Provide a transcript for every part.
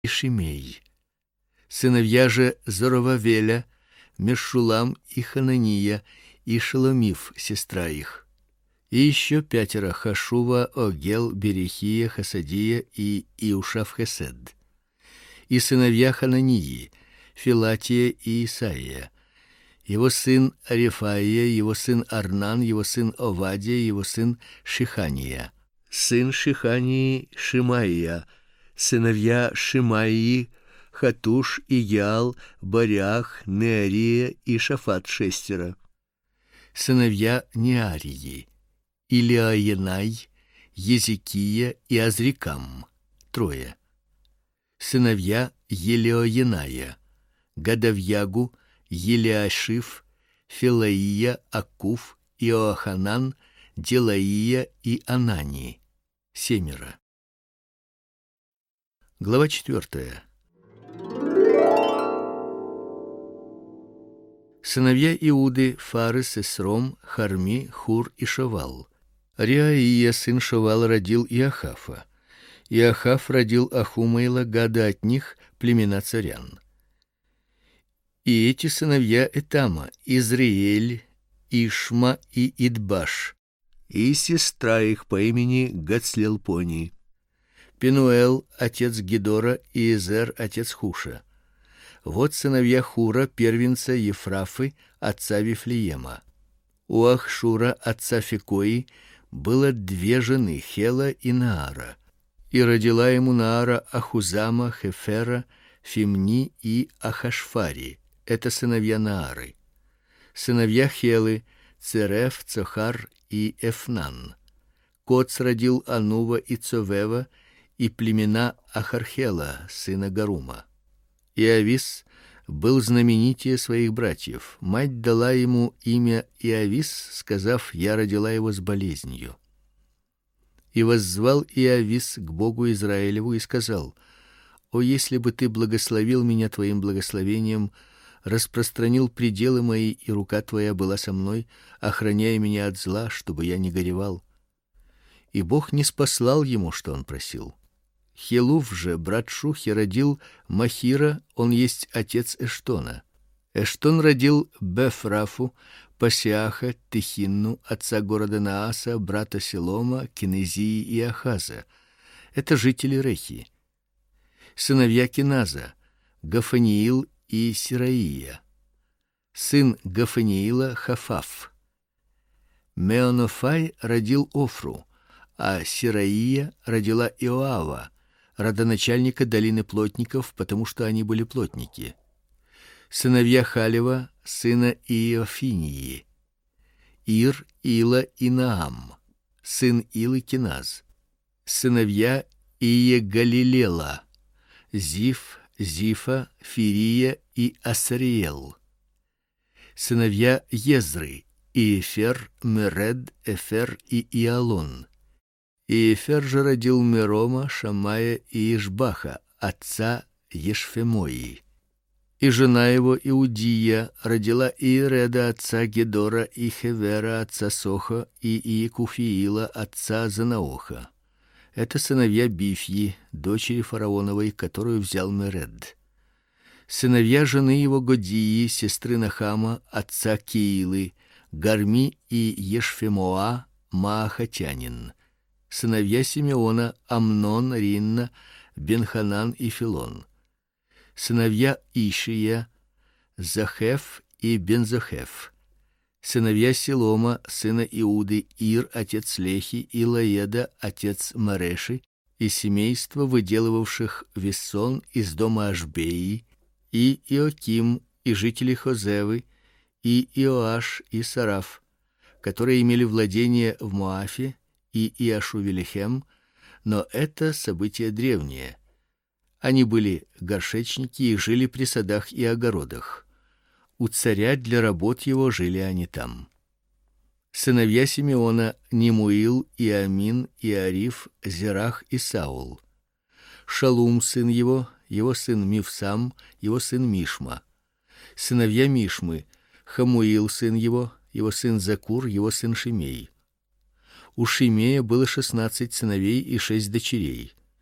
и Шимей. Сыновья же Зоровавеля: Мешулам и Ханания, и Шеломиф, сестра их. И еще 5: Хашува, Огел, Берехия, Хасадия и Иушав-Хесед. И сыновья Ханании: Филатия и Исаия. Его сын Арифаия, его сын Арнан, его сын Овадия, его сын Шихания. Сын Шихании Шимаия. Сыновья Шимаии: Хатуш, Игиал, Барях, Неария и Шафат 6. Сыновья Неарии: Илиаенай, Езекия и Азрикам 3. Сыновья Елеоеная: Гадавьягу, Елиашиф, Филаия, Акуф, Иоаханан, Делаия и Анани 7. Глава 4. Сыновья Иуды: Фарес, Эсром, Харми, Хур и Шавал. Реаия сын Шавал родил Иохафа. Иохаф родил Ахума и Лагада, от них племена царян. И эти сыновья Этама: Изриэль, Ишма и Идбаш, и сестра их по имени Гацлелпони. Пенуэл отец Гедора и Изер отец Хуша. Вот сыновья Хура, первенца Ефрафы, отца Вифлеема. У Ахшура, отца Фикои, было 2 жены, Хела и Наара. И родила ему Наара Ахузама, Хефера, Фимни и Ахашфари. Это сыновья Наары. Сыновья Хелы: Цереф, Цохар и Эфнан. Коц родил Анува и Цовева и племена Ахархела, сына Гарума. Иавис был знаменитее своих братьев. Мать дала ему имя Иавис, сказав: я родила его с болезнью. И воззвал Иавис к Богу Израилеву и сказал: о, если бы ты благословил меня твоим благословением, распространил пределы мои, и рука твоя была со мной, охраняя меня от зла, чтобы я не горевал. И Бог не спаслал ему, что он просил. Хелув же, брат Шухи, родил Махира, он есть отец Эштона. Эштон родил Бефрафу, Пасиаха, Тихинну, отца города Нааса, брата Селома, Кинезии и Ахаза. Это жители Рехи. Сыновья Киназа: Гафаниил и Сираия. Сын Гафаниила: Хафаф. Меонофай родил Офру, а Сираия родила Иоава, родоначальника долины плотников, потому что они были плотники. Сыновья Халева, сына Иофинии: Ир, Ила и Наам. Сын Илы Киназ. Сыновья Иегалилела: Зиф, Зифа, Фирия и Асариел. Сыновья Езры: Иефер, Меред, Эфер и Иалон. Иефер же родил Мерома, Шамая и Ишбаха, отца Ешфемои. И жена его Иудия родила Иереда, отца Гедора, и Хевера, отца Соха, и Иекуфиила, отца Занаоха. Это сыновья Бифьи, дочери фараоновой, которую взял Меред. Сыновья жены его Годии, сестры Нахама, отца Киилы: Гарми и Ешфемоа, маахатянин. Сыновья Симеона: Амнон, Ринна, Бенханан и Филон. Сыновья Ишия: Захеф и Бензохеф. Сыновья Силома, сына Иуды: Ир, отец Лехи, и Лаеда, отец Мареши, и семейство выделывавших вессон из дома Ашбеи, и Иоким, и жители Хозевы, и Иоаш и Сараф, которые имели владение в Моафе, и Иашувелихем, но это события древние. Они были горшечники и жили при садах и огородах. У царя для работ его жили они там. Сыновья Симеона: Немуил, Иамин, Иариф, Зерах и Саул. Шалум сын его сын Мивсам, его сын Мишма. Сыновья Мишмы: Хамуил сын его сын Закур, его сын Шимей. У Шимея было 16 сыновей и 6 дочерей.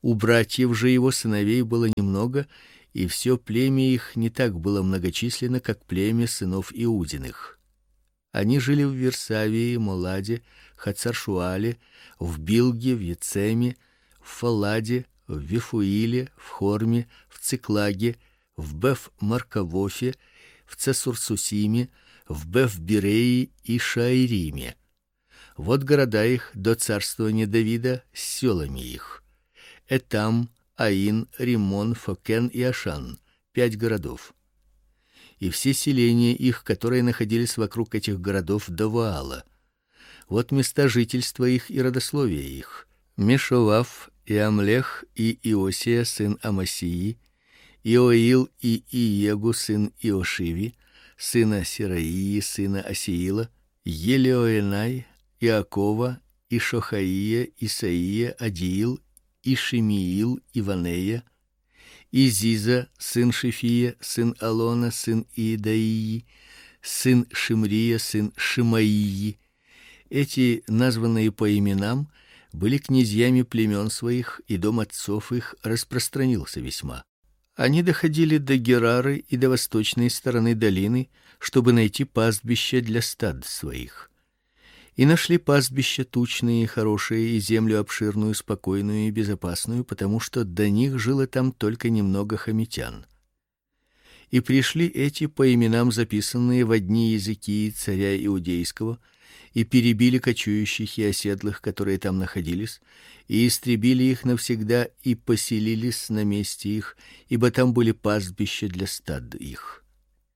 У братьев же его сыновей было немного, и все племя их не так было многочисленно, как племя сынов Иудиных. Они жили в Версавии, Моладе, Хацаршуале, в Билге, в Ецеме, в Фаладе, в Вифуиле, в Хорме, в Циклаге, в Беф-Маркавофе, в Цесурсусиме, в Беф-Биреи и Шаириме. Вот города их до царствования Давида с селами их: Этам, Аин, Риммон, Фокен и Ашан, 5 городов. И все селения их, которые находились вокруг этих городов до Ваала. Вот места жительства их и родословия их: Мешовав, и Амлех, и Иосия сын Амасии, Иоил и Иегу сын Иошиви, сына Сираии, сына Асиила, Елеоенай, Иакова, и Шохаия, Исаия, Адиил, и Шимиил, Иванея, и Зиза, сын Шифия, сын Алона, сын Иедаии, сын Шимрия, сын Шимаии. Эти, названные по именам, были князьями племен своих, и дом отцов их распространился весьма. Они доходили до Герары и до восточной стороны долины, чтобы найти пастбище для стад своих. И нашли пастбища тучные и хорошие, и землю обширную, спокойную и безопасную, потому что до них жило там только немного хомитян. И пришли эти по именам записанные в дни языки царя иудейского, и перебили кочующих и оседлых, которые там находились, и истребили их навсегда, и поселились на месте их, ибо там были пастбища для стад их.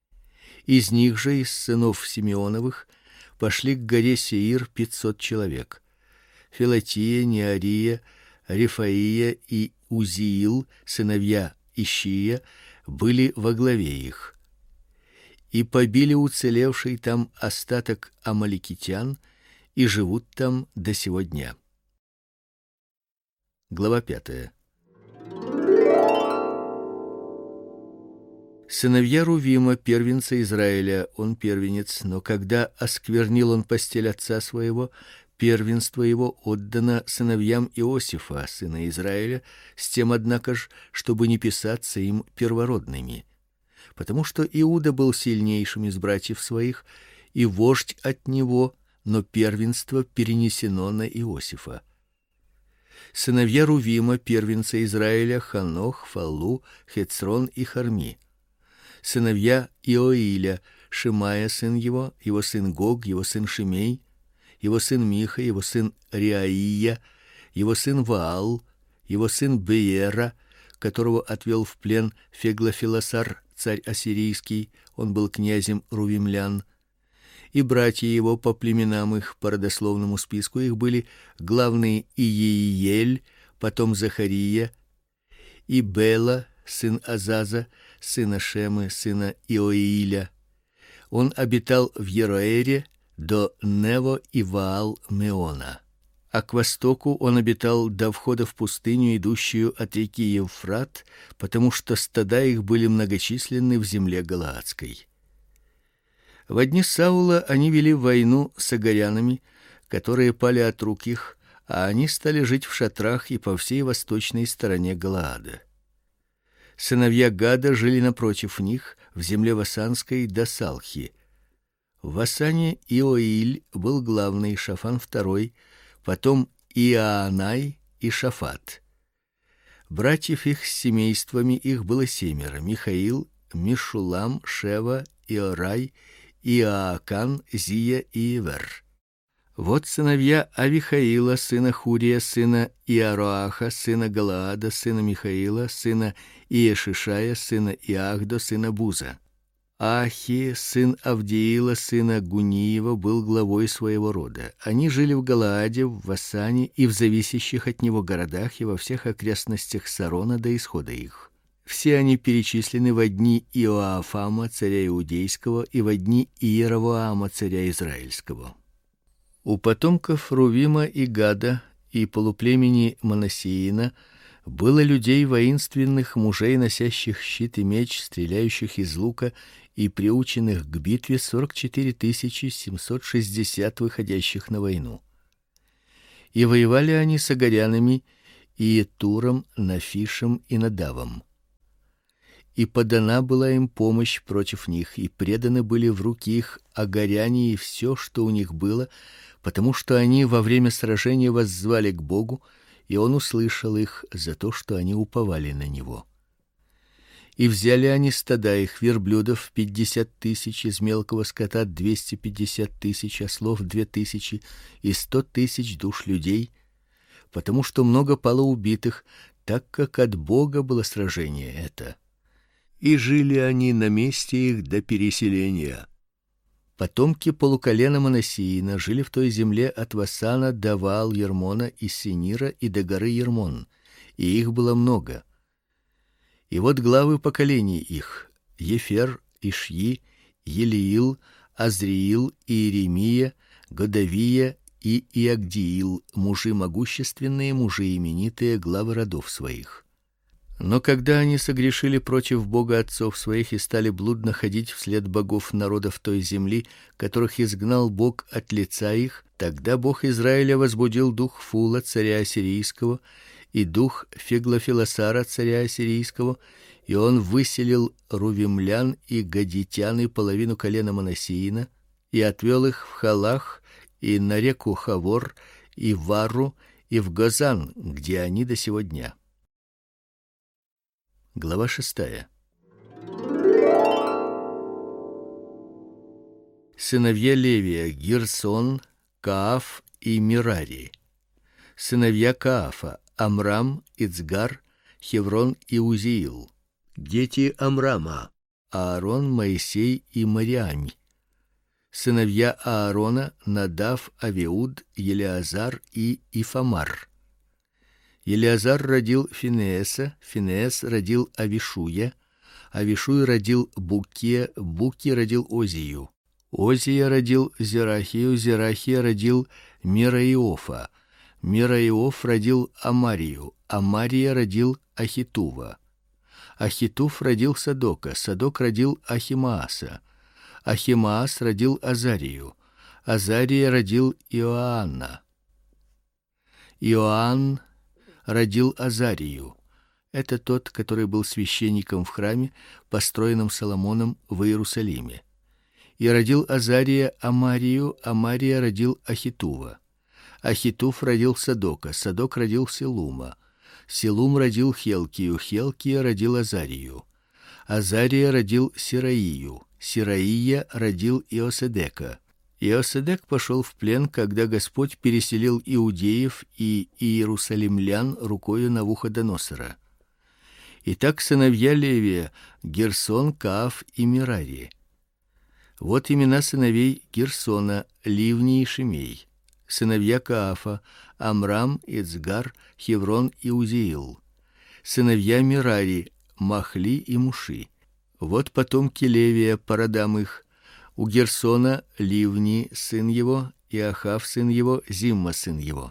Из них же, из сынов Симеоновых, пошли к горе Сеир 500 человек: Филатия, Неария, Рефаия и Узиил, сыновья Ишия, были во главе их. И побили уцелевший там остаток амаликитян, и живут там до сего дня. Глава 5. Сыновья Рувима, первенца Израиля, он первенец, но когда осквернил он постель отца своего, первенство его отдано сыновьям Иосифа, сына Израиля, с тем, однако ж, чтобы не писаться им первородными. Потому что Иуда был сильнейшим из братьев своих, и вождь от него, но первенство перенесено на Иосифа. Сыновья Рувима, первенца Израиля: Ханох, Фаллу, Хецрон и Харми. Сыновья Иоиля: Шимая сын его сын Гог, его сын Шимей, его сын Миха, его сын Риаия, его сын Ваал, его сын Беера, которого отвел в плен Феглофилосар, царь ассирийский, он был князем рувимлян. И братья его по племенам их, по родословному списку их были: главный Иеиель, потом Захария, и Бела, сын Азаза, сына Шемы, сына Иоиля. Он обитал в Ероэре до Нево и Ваал-Меона. А к востоку он обитал до входа в пустыню, идущую от реки Евфрат, потому что стада их были многочисленны в земле галаадской. Во дни Саула они вели войну с агарянами, которые пали от рук их, а они стали жить в шатрах и по всей восточной стороне Галаада. Сыновья Гада жили напротив них, в земле васанской до Салхи. В Васане Иоиль был главный, Шафан второй, потом Иоанай и Шафат. Братьев их с семействами их было 7: Михаил, Мишулам, Шева, Иорай, Иоакан, Зия и Ивер. Вот сыновья Авихаила, сына Хурия, сына Иароаха, сына Галаада, сына Михаила, сына Иешишая, сына Иахдо, сына Буза. Ахи, сын Авдиила, сына Гуниева, был главой своего рода. Они жили в Галааде, в Васане и в зависящих от него городах и во всех окрестностях Сарона до исхода их. Все они перечислены во дни Иоафама, царя иудейского, и во дни Иеровоама, царя израильского. У потомков Рувима и Гада и полуплемени Манассеина было людей воинственных, мужей, носящих щит и меч, стреляющих из лука и приученных к битве 44 760 выходящих на войну. И воевали они с агарянами, Иетуром, Нафишем и Надавом. И подана была им помощь против них, и преданы были в руки их агаряне и все, что у них было, потому что они во время сражения воззвали к Богу, и он услышал их за то, что они уповали на него. И взяли они стада их верблюдов 50 тысяч, из мелкого скота 250 тысяч, ослов 2000 и 100 тысяч душ людей, потому что много пало убитых, так как от Бога было сражение это. И жили они на месте их до переселения. Потомки полуколена Манассиина жили в той земле от Васана до Ваал-Ермона и Синира и до горы Ермон, и их было много. И вот главы поколений их: Ефер, Ишьи, Елиил, Азриил, Иеремия, Годовия и Иагдиил, мужи могущественные, мужи именитые, главы родов своих. Но когда они согрешили против Бога отцов своих и стали блудно ходить вслед богов народов той земли, которых изгнал Бог от лица их, тогда Бог Израиля возбудил дух Фула, царя ассирийского, и дух Феглофилосара, царя ассирийского, и он выселил рувимлян и гадитян и половину колена Манассиина, и отвел их в Халах, и на реку Хавор, и в Вару, и в Гозан, где они до сего дня. Глава 6. Сыновья Левия: Герсон, Кааф и Мерари. Сыновья Каафа: Амрам, Ицгар, Хеврон и Узиил. Дети Амрама: Аарон, Моисей и Мариам. Сыновья Аарона: Надав, Авиуд, Елеазар и Ифамар. Елеазар родил Финееса, Финеес родил Авишуя, Авишуй родил Буке, Буки родил Озию, Озия родил Зерахию, Зерахия родил Мираиофа, Мираиоф родил Амарию, Амария родил Ахитува, Ахитув родил Садока, Садок родил Ахимааса, Ахимаас родил Азарию, Азария родил Иоанна, Иоанн родил Азарию. Это тот, который был священником в храме, построенном Соломоном в Иерусалиме. И родил Азария Амарию, Амария родил Ахитува. Ахитув родил Садока, Садок родил Селума. Селум родил Хелкию, Хелкия родил Азарию. Азария родил Сираию, Сираия родил Иоседека. Иоседек пошел в плен, когда Господь переселил иудеев и иерусалимлян рукою Навуходоносора. Итак, сыновья Левия: Герсон, Кааф и Мерари. Вот имена сыновей Герсона: Ливни и Шимей. Сыновья Каафа: Амрам, Ицгар, Хеврон и Узиил. Сыновья Мерари: Махли и Муши. Вот потомки Левия по родам их: у Герсона Ливни сын его, Иохав сын его, Зимма сын его,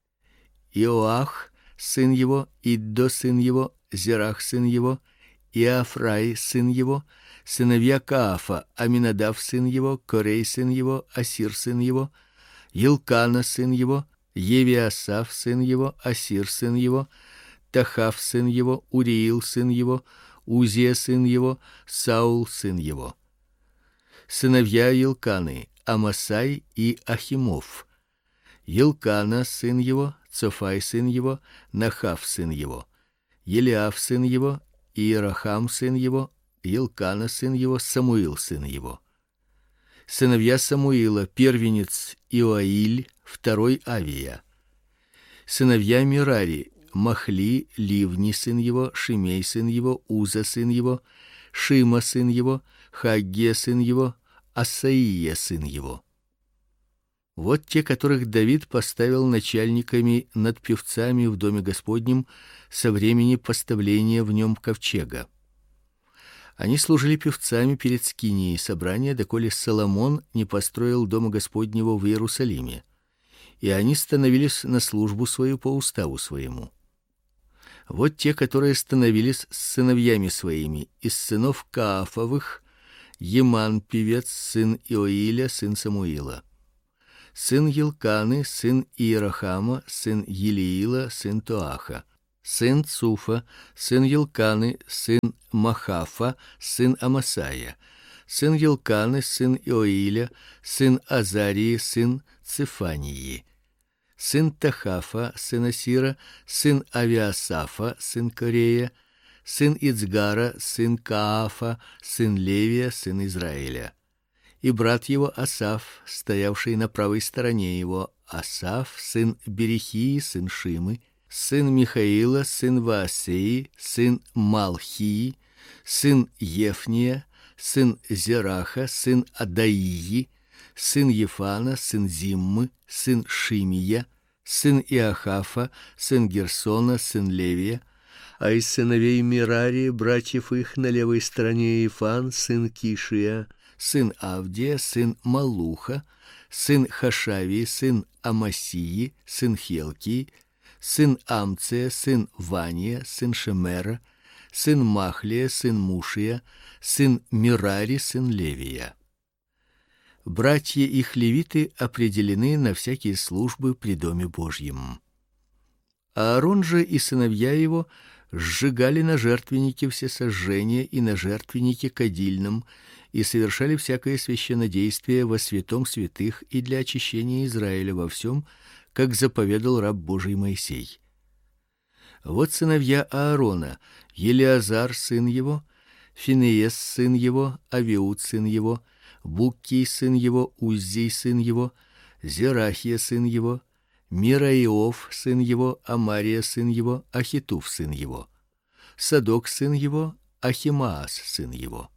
Иоах сын его, Иддо сын его, Зерах сын его, Иафрай сын его. Сыновья Каафа: Аминадав сын его, Корей сын его, Асир сын его, Елкана сын его, Евиасав сын его, Асир сын его, Тахав сын его, Уриил сын его, Узия сын его, Саул сын его. Сыновья Елканы: Амасай и Ахимов. Елкана сын его, Цофай сын его, Нахав сын его, Елиав сын его, Иерахам сын его, Елкана сын его, Самуил сын его. Сыновья Самуила: первенец Иоаиль, второй Авия. Сыновья Мерари: Махли, Ливни сын его, Шимей сын его, Уза сын его, Шима сын его, Хагге сын его, Асаия сын его. Вот те, которых Давид поставил начальниками над певцами в доме Господнем со времени поставления в нем ковчега. Они служили певцами перед скинией собрания, доколе Соломон не построил дома Господнего в Иерусалиме, и они становились на службу свою по уставу своему. Вот те, которые становились с сыновьями своими: из сынов Каафовых Еман певец, сын Иоиля, сын Самуила, сын Елканы, сын Иерахама, сын Елиила, сын Тоаха, сын Цуфа, сын Елканы, сын Махафа, сын Амасая, сын Елканы, сын Иоиля, сын Азарии, сын Цифании, сын Тахафа, сын Асира, сын Авиасафа, сын Корея, сын Ицгара, сын Каафа, сын Левия, сын Израиля. И брат его Асаф, стоявший на правой стороне его, Асаф, сын Берехии, сын Шимы, сын Михаила, сын Ваасеи, сын Малхии, сын Ефния, сын Зераха, сын Адаии, сын Ефана, сын Зиммы, сын Шимия, сын Иохафа, сын Герсона, сын Левия, а из сыновей Мерари, братьев их на левой стороне Ифан, сын Кишия, сын Авдия, сын Малуха, сын Хашавии, сын Амасии, сын Хелкии, сын Амция, сын Вания, сын Шемера, сын Махлия, сын Мушия, сын Мирари, сын Левия. Братья их левиты определены на всякие службы при доме Божьем. Аарон же и сыновья его сжигали на жертвеннике всесожжения и на жертвеннике кадильном и совершали всякое священнодействие во святом святых и для очищения Израиля во всем, как заповедал раб Божий Моисей. Вот сыновья Аарона: Елиазар сын его, Финеес сын его, Авиуд сын его, Буккий сын его, Уззий сын его, Зерахия сын его, Мираиов сын его, Амария сын его, Ахитуф сын его, Садок сын его, Ахимаас сын его.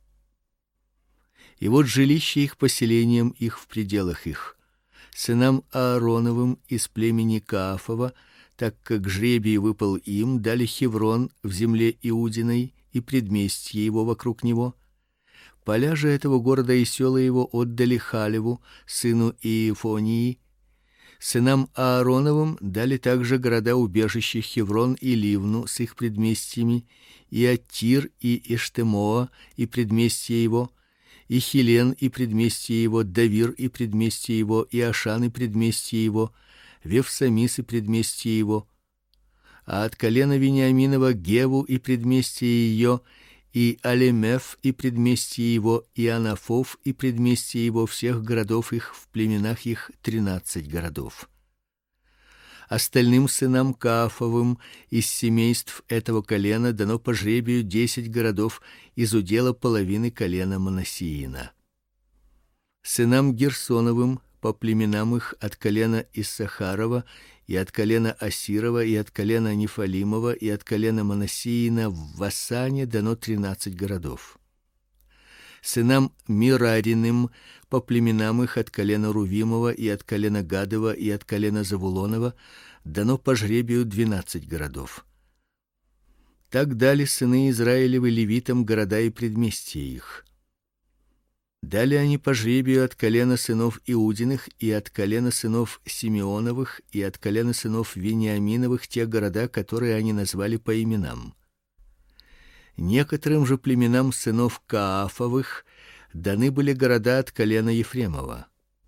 И вот жилище их поселением их в пределах их. Сынам Аароновым из племени Каафова, так как жребий выпал им, дали Хеврон в земле Иудиной и предместье его вокруг него. Поля же этого города и села его отдали Халеву, сыну Иефонии. Сынам Аароновым дали также города-убежища Хеврон и Ливну с их предместьями, и Аттир, и Эштемоа, и предместье его, и Хилен, и предместье его, Давир, и предместье его, и Ашан, и предместье его, Вевсамис, и предместье его, а от колена Вениаминова Геву, и предместье ее, и Алемеф, и предместье его, и Анафов, и предместье его, всех городов их в племенах их 13 городов. Остальным сынам Каафовым из семейств этого колена дано по жребию 10 городов из удела половины колена Манассиина. Сынам Герсоновым по племенам их от колена Иссахарова и от колена Асирова и от колена Нефалимова и от колена Манассиина в Вассане дано 13 городов. Сынам Мирариным по племенам их от колена Рувимова и от колена Гадова и от колена Завулонова дано по жребию 12 городов. Так дали сыны Израилевы левитам города и предместья их. Дали они по жребию от колена сынов Иудиных и от колена сынов Симеоновых и от колена сынов Вениаминовых те города, которые они назвали по именам. Некоторым же племенам сынов Каафовых даны были города от колена Ефремова.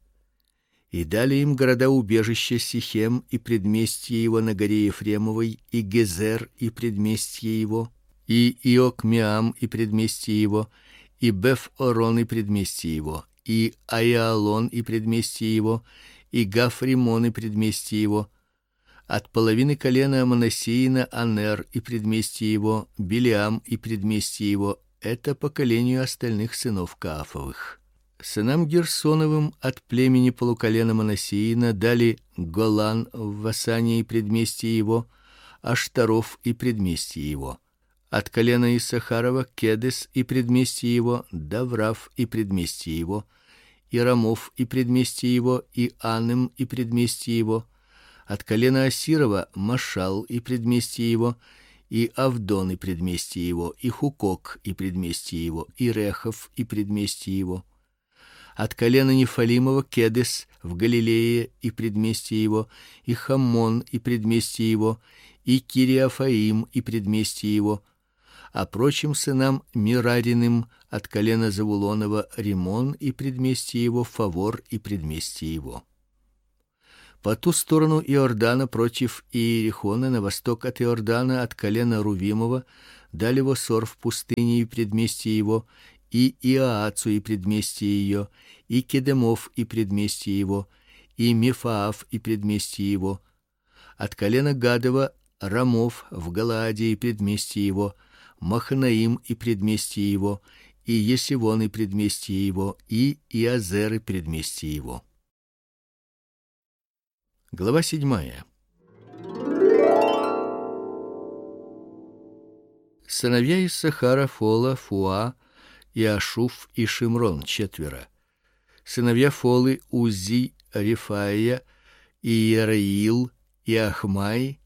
И дали им города-убежища Сихем и предместье его на горе Ефремовой, и Гезер и предместье его, и Иокмеам и предместье его, и Беф-Орон и предместье его, и Аиалон и предместье его, и Гафримон и предместье его, от половины колена Манассиина Анер и предместье его, Билиам и предместье его, это по колению остальных сынов Каафовых. Сынам Герсоновым от племени полуколена Манассиина дали Голан в Васане и предместье его, Аштаров и предместье его. От колена Иссахарова Кедес и предместье его, Даврав и предместье его, и Рамов и предместье его, и Анем и предместье его. От колена Асирова Машал и предместье его, и Авдон и предместье его, и Хукок и предместье его, и Рехов и предместье его. От колена Нефалимова Кедес в Галилее и предместье его, и Хаммон и предместье его, и Кириафаим и предместье его. А прочим сынам Мирариным от колена Завулонова Римон и предместье его, Фавор и предместье его. По ту сторону Иордана против Иерихона, на восток от Иордана, от колена Рувимова, дали Сор в пустыне и предместье его, и Иаацу и предместье ее, и Кедемов и предместье его, и Мефаав и предместье его. От колена Гадова Рамов в Галааде и предместье его, Маханаим и предместье его, и Есивон и предместье его, и Иазер и предместье его. Глава 7. Сыновья Иссахара: Фола, Фуа, Иашуф и Шимрон, 4. Сыновья Фолы: Узи, Рифаия, Иераил, Иахмай,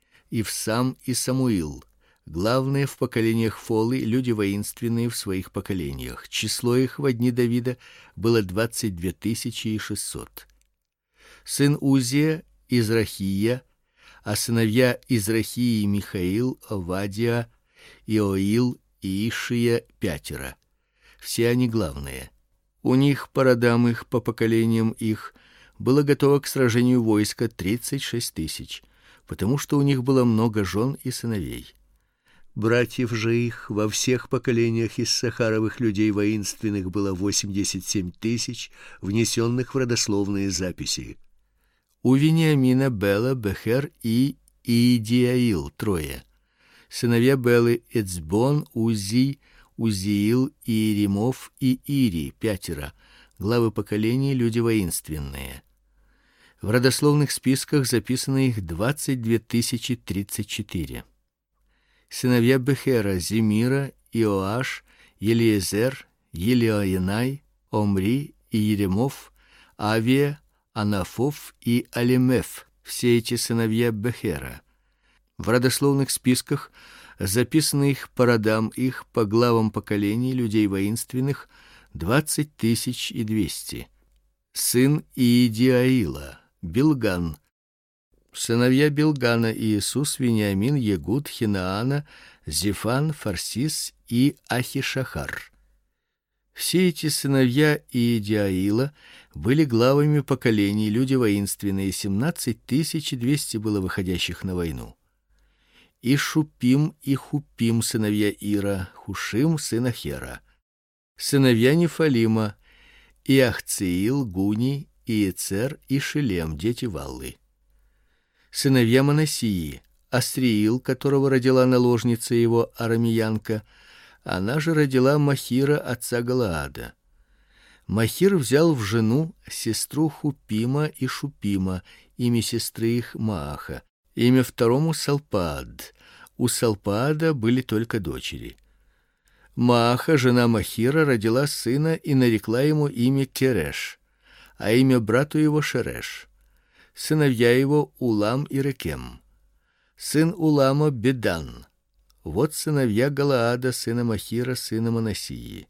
Ивсам и Самуил. Главные в поколениях Фолы, люди воинственные в своих поколениях. Число их в дни Давида было 22 600. Сын Узия: Израхия, а сыновья Израхии: Михаил, Овадия, Иоил и Ишия, 5. Все они главные. У них по родам их, по поколениям их было готово к сражению войска 36 000, потому что у них было много жен и сыновей. Братьев же их во всех поколениях иссахаровых людей воинственных было 87 000, внесенных в родословные записи. У Вениамина: Бела, Бехер и Иидиаил, 3. Сыновья Белы: Эцбон, Узи, Узиил, Иеремов и Ири, 5. Главы поколений, люди воинственные. В родословных списках записано их 22 034. Сыновья Бехера: Зимира, Иоаш, Елиезер, Елиоенай, Омри и Еремов, Авия, Анафов и Алимеф. Все эти сыновья Бехера. В родословных списках записаны их по родам их, по главам поколений людей воинственных 20 200. Сын Иидиаила: Билган. Сыновья Билгана: Иисус, Вениамин, Егуд, Хинаана, Зефан, Фарсис и Ахишахар. Все эти сыновья Иидиаила были главами поколений, люди воинственные, 17 200 было выходящих на войну. И Шупим и Хупим, сыновья Ира, Хушим, сын Ахера. Сыновья Нефалима: Иахциил, Гуни, Иецер и Шилем, дети Валлы. Сыновья Манасии: Астриил, которого родила наложница его арамеянка, она же родила Махира, отца Галаада. Махир взял в жену сестру Хупима и Шупима, имя сестры их Мааха, имя второму Салпаад. У Салпаада были только дочери. Мааха, жена Махира, родила сына и нарекла ему имя Кереш, а имя брату его Шереш. Сыновья его: Улам и Рекем. Сын Улама: Бедан. Вот сыновья Галаада, сына Махира, сына Манасии.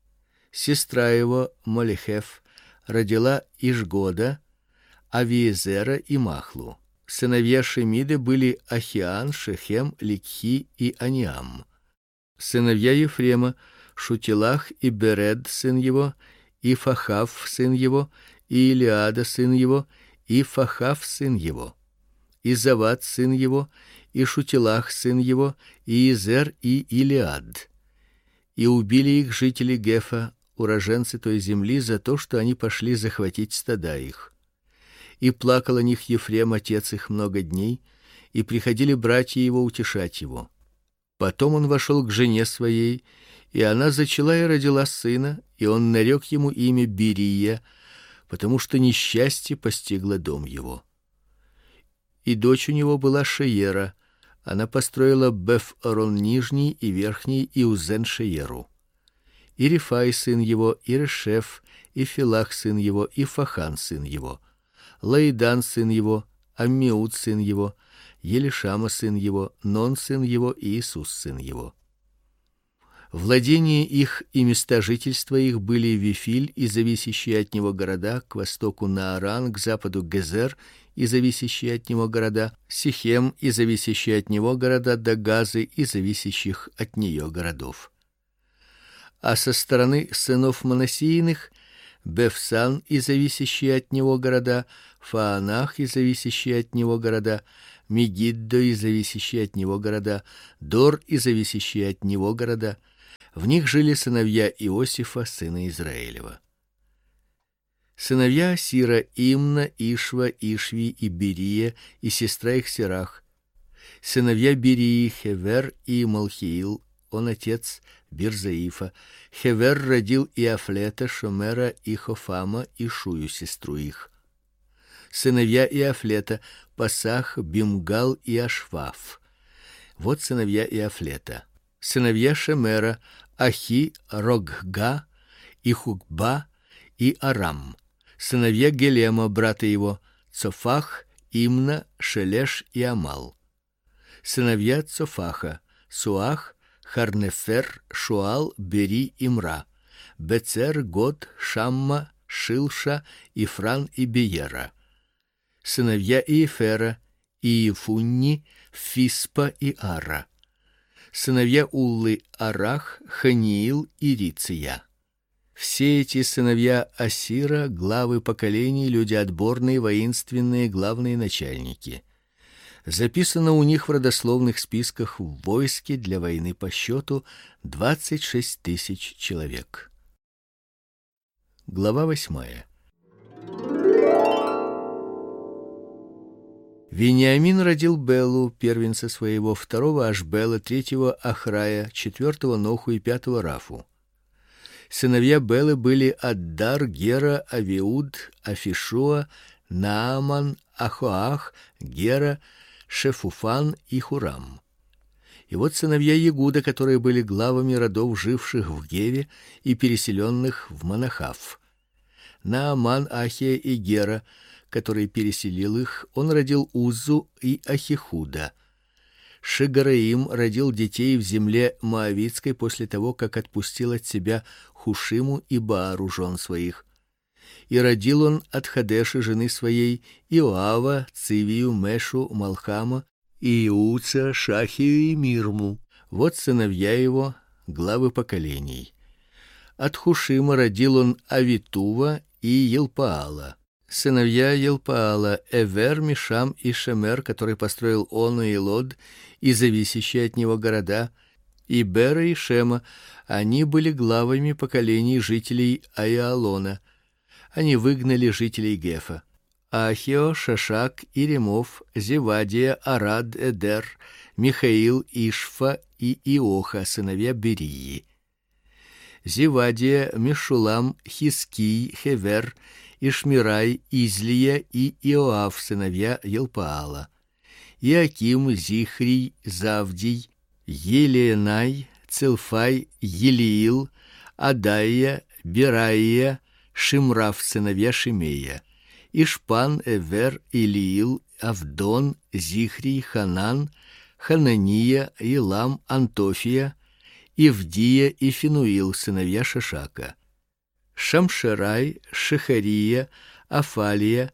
Сестра его Молехеф родила Ишгода, Авиезера и Махлу. Сыновья Шемиды были Ахиан, Шехем, Ликхи и Аниам. Сыновья Ефрема: Шутилах и Беред, сын его, и Фахав, сын его, и Илиада, сын его, и Фахав, сын его, и Завад, сын его, и Шутилах, сын его, и Изер, и Илиад. И убили их жители Гефа, уроженцы той земли, за то, что они пошли захватить стада их. И плакал о них Ефрем, отец их, много дней, и приходили братья его утешать его. Потом он вошел к жене своей, и она зачала и родила сына, и он нарек ему имя Берия, потому что несчастье постигло дом его. И дочь у него была Шеера, она построила Беф-Орон нижний и верхний и Узен-Шееру. И Рифай сын его, и Решеф, и Филах сын его, и Фахан сын его, Лаидан сын его, Аммиуд сын его, Елишама сын его, Нон сын его и Иисус сын его. Владения их и места жительства их были Вифиль и зависящие от него города, к востоку Нааран, к западу Гезер и зависящие от него города, Сихем и зависящие от него города, до Газы и зависящих от нее городов. А со стороны сынов Манасииных Бефсан и зависящие от него города, Фаанах и зависящие от него города, Мегиддо и зависящие от него города, Дор и зависящие от него города. В них жили сыновья Иосифа, сына Израилева. Сыновья Асира: Имна, Ишва, Ишви и Берия, и сестра их Серах. Сыновья Берии: Хевер и Малхиил, он отец Бирзаифа. Хевер родил Иафлета, Шомера и Хофама, и Шую, сестру их. Сыновья Иафлета: Пасах, Бимгал и Ашваф. Вот сыновья Иафлета. Сыновья Шемера: Ахи, Рогга и Хукба и Арам. Сыновья Гелема, брата его: Цофах, Имна, Шелеш и Амал. Сыновья Цофаха: Суах, Харнефер, Шуал, Бери и Мра. Бецер, Год, Шамма, Шилша, Ифран и Биера. Сыновья Иефера: Иефунни, Фиспа и Ара. Сыновья Уллы: Арах, Ханиил и Риция. Все эти сыновья Асира — главы поколений, люди отборные, воинственные, главные начальники. Записано у них в родословных списках в войске для войны по счету 26 тысяч человек. Глава 8. Вениамин родил Белу, первенца своего, второго Ашбела, третьего Ахрая, четвертого Ноху и пятого Рафу. Сыновья Белы были Аддар, Гера, Авиуд, Афишуа, Нааман, Ахоах, Гера, Шефуфан и Хурам. И вот сыновья Егуда, которые были главами родов, живших в Геве и переселенных в Манахав. Нааман, Ахия и Гера, который переселил их, он родил Уззу и Ахихуда. Шигараим родил детей в земле моавитской после того, как отпустил от себя Хушиму и Баару, жен своих. И родил он от Хадеши, жены своей, Иоава, Цивию, Мешу, Малхама, Иуца, Шахию и Мирму. Вот сыновья его, главы поколений. От Хушима родил он Авитува и Елпаала. Сыновья Елпаала: Эвер, Мишам и Шемер, который построил Ону и Лод и зависящие от него города, и Бера и Шема. Они были главами поколений жителей Аиалона. Они выгнали жителей Гефа. Ахио, Шашак, Иремов, Зевадия, Арад, Эдер, Михаил, Ишфа и Иоха, сыновья Берии. Зевадия, Мешулам, Хиский, Хевер, Ишмирай, Излия и Иоав, сыновья Елпаала. Иаким, Зихрий, Завдий, Елиенай, Целфай, Елиил, Адаия, Бераия, Шимраф, сыновья Шимея. Ишпан, Эвер, Илиил, Авдон, Зихрий, Ханан, Ханания, Илам, Антофия, Ивдия и Финуил, сыновья Шашака. Шамшерай, Шехария, Афалия,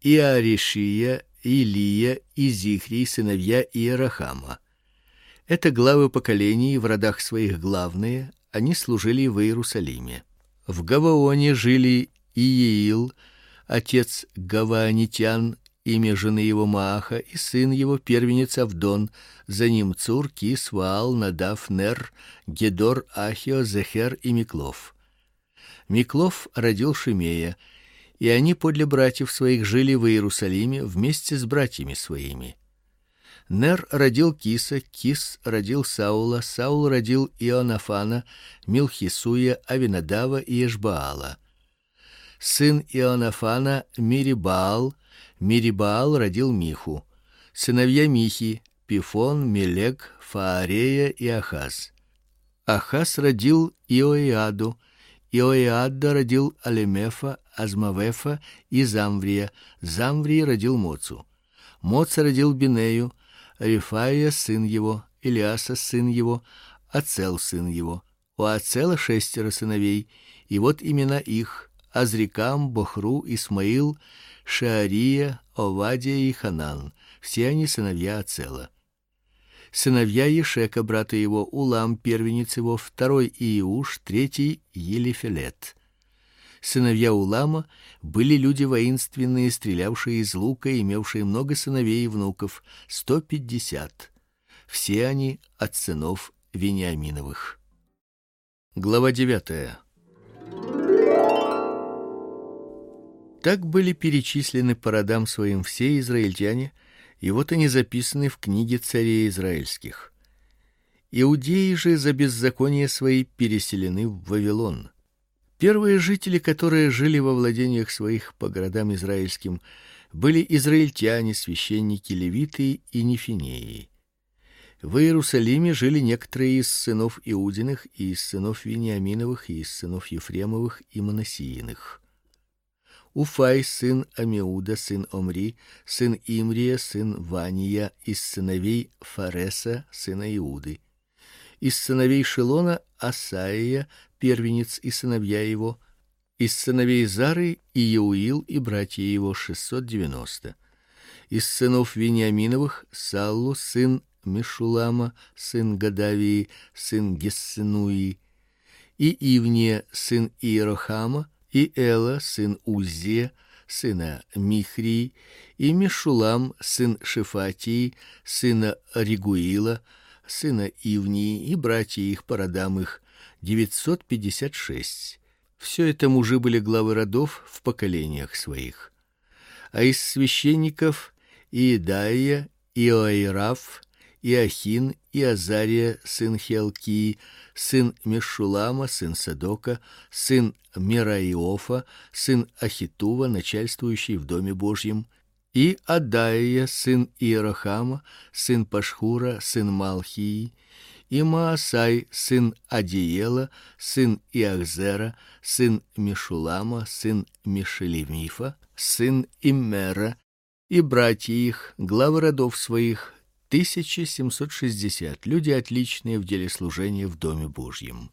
Иаришия, Илия и Зихрий, сыновья Иерахама. Это главы поколений, в родах своих главные, они служили в Иерусалиме. В Гаваоне жили Иеил, отец Гаваонитян, имя жены его Мааха, и сын его, первенец Авдон, за ним Цур, Кис, Ваал, Надав, Нер, Гедор, Ахио, Зехер и Миклов. Миклов родил Шимея, и они подле братьев своих жили в Иерусалиме вместе с братьями своими. Нер родил Киса, Кис родил Саула, Саул родил Ионафана, Милхисуя, Авинадава и Эшбаала. Сын Ионафана Мирибаал, Мирибаал родил Миху. Сыновья Михи: Пифон, Мелек, Фаарея и Ахаз. Ахаз родил Иоиаду, Иоиада родил Алемефа, Азмавефа и Замврия. Замврий родил Моцу. Моца родил Бинею, Рифаия сын его, Илиаса сын его, Ацел сын его. У Ацела 6 сыновей, и вот имена их: Азрикам, Бохру, Исмаил, Шаария, Овадия и Ханан. Все они сыновья Ацела. Сыновья Ешека, брата его: Улам, первенец его, второй Иуш, третий Елифелет. Сыновья Улама были люди воинственные, стрелявшие из лука, имевшие много сыновей и внуков, 150. Все они от сынов Вениаминовых. Глава 9. Так были перечислены по родам своим все израильтяне, и вот они записаны в книге царей израильских. Иудеи же за беззаконие свои переселены в Вавилон. Первые жители, которые жили во владениях своих по городам израильским, были израильтяне, священники, левиты и нефинеи. В Иерусалиме жили некоторые из сынов Иудиных, и из сынов Вениаминовых, и из сынов Ефремовых и Манассииных. Уфай, сын Амиуда, сын Омри, сын Имрия, сын Вания, из сыновей Фареса, сына Иуды. Из сыновей Шилона Асаия, первенец и сыновья его. Из сыновей Зары Иеуил и братья его 690. Из сынов Вениаминовых Саллу, сын Мешулама, сын Гадавии, сын Гессенуи. И Ивния, сын Иерохама, и Эла, сын Уззия, сына Михрии, и Мешулам, сын Шефатии, сына Ригуила, сына Ивнии, и братья их по родам их 956. Все это мужи были главы родов в поколениях своих. А из священников Иедаия, Иоираф, Иохин, и Азария, сын Хелкии, сын Мешулама, сын Садока, сын Мераиофа, сын Ахитува, начальствующий в доме Божьем, и Адаия, сын Иерохама, сын Пашхура, сын Малхии, и Маасай, сын Адиела, сын Иахзера, сын Мешулама, сын Мешелемифа, сын Иммера, и братья их, главы родов своих, 1760, люди отличные в деле служения в доме Божьем.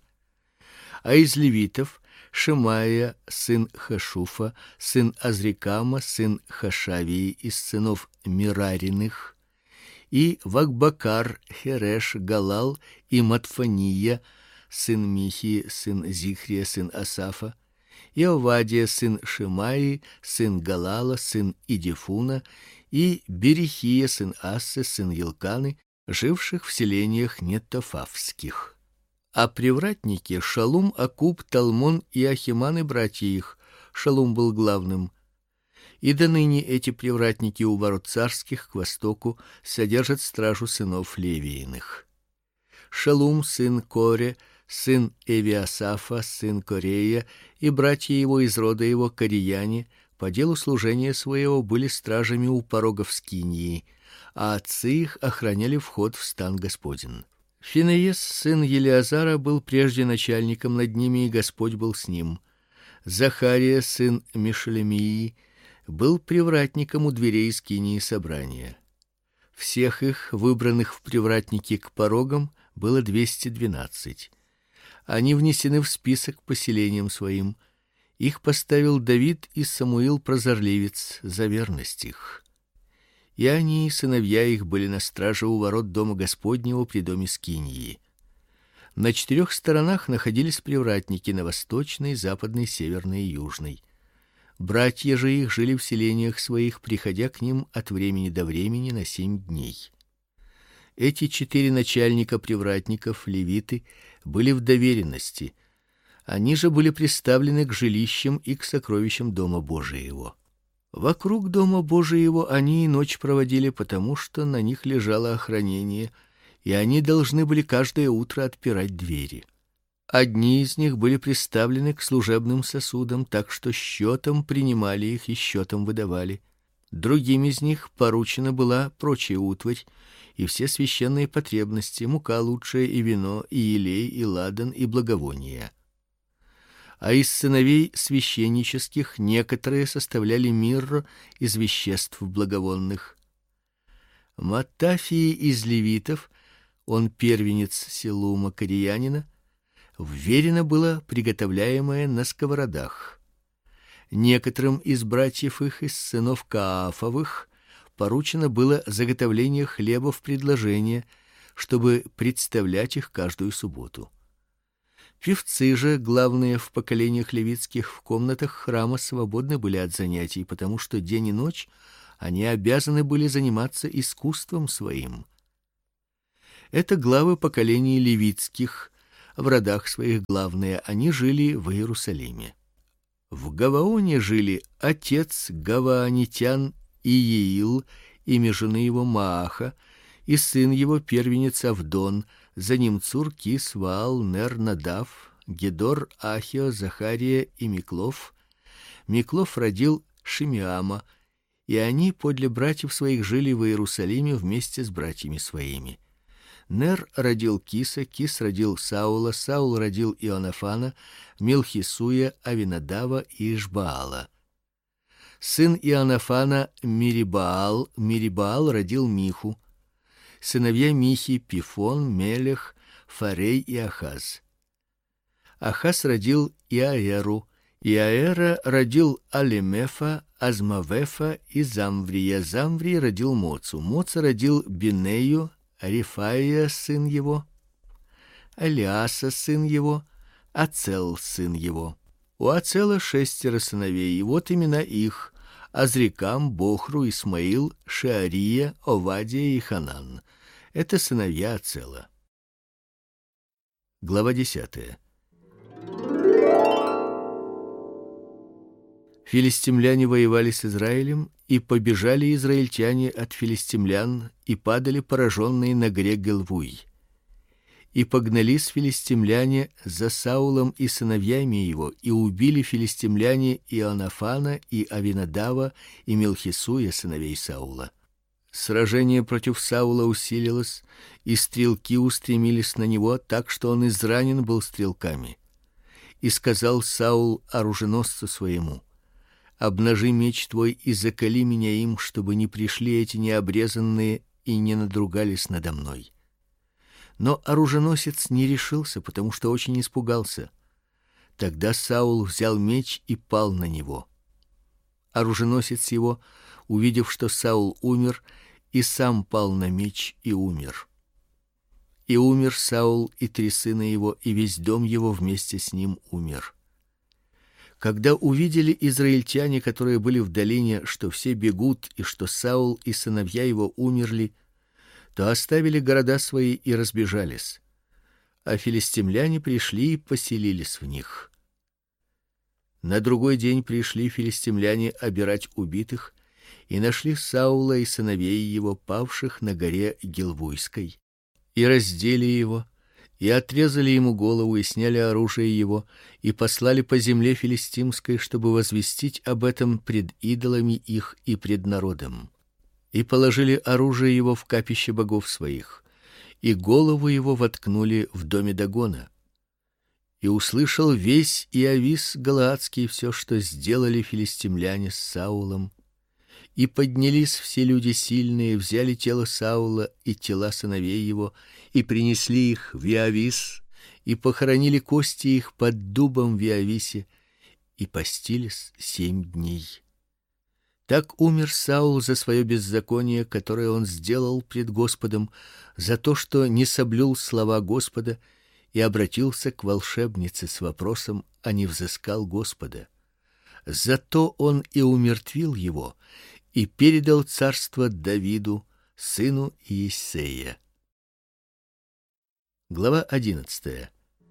А из левитов Шемаия, сын Хашуфа, сын Азрикама, сын Хашавии, из сынов Мирариных, и Вакбакар, Хереш, Галал и Матфания, сын Михи, сын Зихрия, сын Асафа, и Овадия, сын Шемаи, сын Галала, сын Идифуна, и Берихия, сын Ассы, сын Елканы, живших в селениях нетофавских. А привратники Шалум, Акуб, Талмон и Ахиман и братья их. Шалум был главным. И до ныне эти привратники у ворот царских к востоку содержат стражу сынов Левииных. Шалум, сын Коре, сын Эвиасафа, сын Корея, и братья его из рода его корияне по делу служения своего были стражами у порогов скинии, а отцы их охраняли вход в стан Господень. Финеес, сын Елиазара, был прежде начальником над ними, и Господь был с ним. Захария, сын Мешелемии, был привратником у дверей скинии собрания. Всех их, выбранных в привратники к порогам, было 212. Они внесены в список по селениям своим. Их поставил Давид и Самуил прозорливец за верность их. И они, сыновья их, были на страже у ворот дома Господнего при доме скинии. На 4 сторонах находились привратники: на восточной, западной, северной и южной. Братья же их жили в селениях своих, приходя к ним от времени до времени на 7 дней. Эти 4 начальника привратников, левиты, были в доверенности. Они же были приставлены к жилищам и к сокровищам дома Божиего. Вокруг дома Божиего они и ночь проводили, потому что на них лежало охранение, и они должны были каждое утро отпирать двери. Одни из них были приставлены к служебным сосудам, так что счетом принимали их и счетом выдавали. Другим из них поручена была прочая утварь и все священные потребности: мука лучшая, и вино, и елей, и ладан, и благовония. А из сыновей священнических некоторые составляли мирру из веществ благовонных. Маттафии из левитов, он первенец Селума корянина, вверено было приготовляемое на сковородах. Некоторым из братьев их, из сынов Каафовых, поручено было заготовление хлеба в предложение, чтобы представлять их каждую субботу. Певцы же, главные в поколениях левитских, в комнатах храма свободны были от занятий, потому что день и ночь они обязаны были заниматься искусством своим. Это главы поколений левитских, в родах своих главные, они жили в Иерусалиме. В Гаваоне жили отец гаваонитян Иеил, имя жены его Мааха, и сын его первенец Авдон, за ним Цур, Кис, Ваал, Нер, Надав, Гедор, Ахио, Захария и Миклов. Миклов родил Шимеама, и они подле братьев своих жили в Иерусалиме вместе с братьями своими. Нер родил Киса, Кис родил Саула, Саул родил Ионафана, Милхисуя, Авинадава и Ишбаала. Сын Ионафана Мирибаал, Мирибаал родил Миху. Сыновья Михи: Пифон, Мелех, Фарей и Ахаз. Ахаз родил Иаэру, Иаэра родил Алемефа, Азмавефа и Замврия. Замврий родил Моцу, Моца родил Бинею, Рифаия сын его, Элиаса сын его, Ацел сын его. У Ацела 6 сыновей, и вот имена их: Азрикам, Бохру, Исмаил, Шеария, Овадия и Ханан. Это сыновья Ацела. Глава 10. Филистимляне воевали с Израилем, и побежали израильтяне от филистимлян и падали пораженные на горе Гилвуй. И погнались филистимляне за Саулом и сыновьями его, и убили филистимляне Ионафана и Авинадава и Милхисуя, сыновей Саула. Сражение против Саула усилилось, и стрелки устремились на него, так что он изранен был стрелками. И сказал Саул оруженосцу своему: обнажи меч твой и заколи меня им, чтобы не пришли эти необрезанные и не надругались надо мной. Но оруженосец не решился, потому что очень испугался. Тогда Саул взял меч и пал на него. Оруженосец его, увидев, что Саул умер, и сам пал на меч и умер. И умер Саул и 3 сына его, и весь дом его вместе с ним умер. Когда увидели израильтяне, которые были в долине, что все бегут и что Саул и сыновья его умерли, то оставили города свои и разбежались. А филистимляне пришли и поселились в них. На другой день пришли филистимляне обирать убитых и нашли Саула и сыновей его, павших на горе Гилвуйской, и раздели его, и отрезали ему голову, и сняли оружие его, и послали по земле филистимской, чтобы возвестить об этом пред идолами их и пред народом. И положили оружие его в капище богов своих, и голову его воткнули в доме Дагона. И услышал весь Иавис галаадский все, что сделали филистимляне с Саулом. И поднялись все люди сильные, взяли тело Саула и тела сыновей его, и принесли их в Иавис, и похоронили кости их под дубом в Иависе, и постились 7 дней. Так умер Саул за свое беззаконие, которое он сделал пред Господом, за то, что не соблюл слова Господа и обратился к волшебнице с вопросом, а не взыскал Господа. Зато он и умертвил его, и передал царство Давиду, сыну Иессея. Глава 11.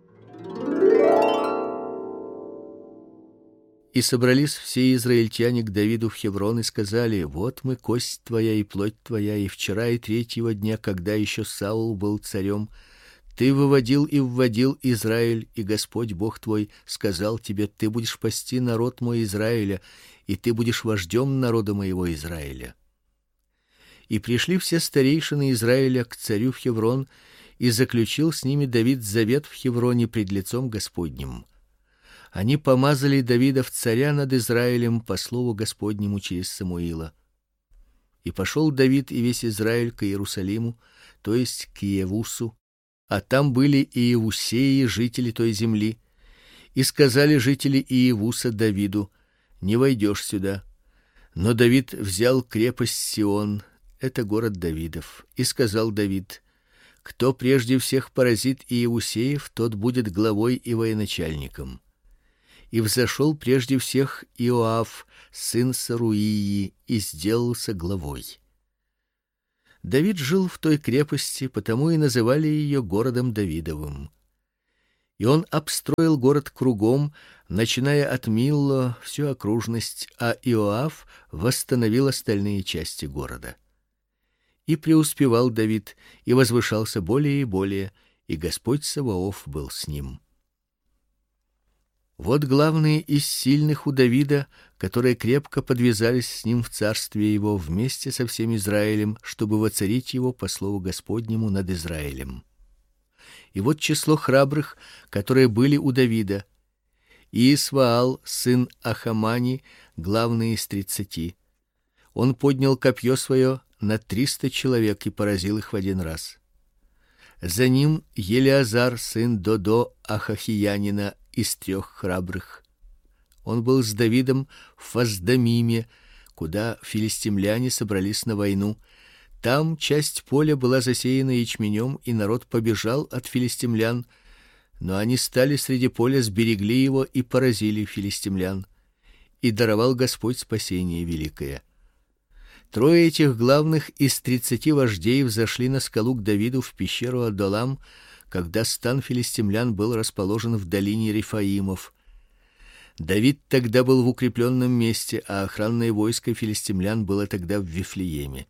И собрались все израильтяне к Давиду в Хеврон и сказали: вот мы, кость твоя и плоть твоя, и вчера и 3-го дня, когда еще Саул был царем, ты выводил и вводил Израиль, и Господь Бог твой сказал тебе: ты будешь пасти народ мой Израиля, и ты будешь вождем народа моего Израиля. И пришли все старейшины Израиля к царю в Хеврон, и заключил с ними Давид завет в Хевроне пред лицом Господним. Они помазали Давида в царя над Израилем по слову Господнему через Самуила. И пошел Давид и весь Израиль к Иерусалиму, то есть к Иевусу, а там были и иевусеи, жители той земли. И сказали жители Иевуса Давиду: не войдешь сюда. Но Давид взял крепость Сион, это город Давидов, и сказал Давид: Кто прежде всех поразит Иеусеев, тот будет главой и военачальником. И взошел прежде всех Иоав, сын Саруии, и сделался главой. Давид жил в той крепости, потому и называли ее городом Давидовым. И он обстроил город кругом, начиная от Милло, всю окружность, а Иоав восстановил остальные части города. И преуспевал Давид, и возвышался более и более, и Господь Саваоф был с ним. Вот главные из сильных у Давида, которые крепко подвязались с ним в царстве его вместе со всем Израилем, чтобы воцарить его по слову Господнему над Израилем. И вот число храбрых, которые были у Давида: Иисваал, сын Ахамани, главный из 30. Он поднял копье свое на 300 человек и поразил их в один раз. За ним Елиазар, сын Додо Ахахиянина, из 3 храбрых. Он был с Давидом в Фаздамиме, куда филистимляне собрались на войну. Там часть поля была засеяна ячменем, и народ побежал от филистимлян, но они стали среди поля, сберегли его и поразили филистимлян. И даровал Господь спасение великое. 3 этих главных из 30 вождей взошли на скалу к Давиду в пещеру Адулам, когда стан филистимлян был расположен в долине Рефаимов. Давид тогда был в укрепленном месте, а охранное войско филистимлян было тогда в Вифлееме.